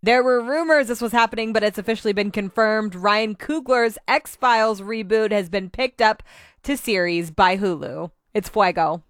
There were rumors this was happening, but it's officially been confirmed. Ryan Coogler's X-Files reboot has been picked up to series by Hulu. It's fuego.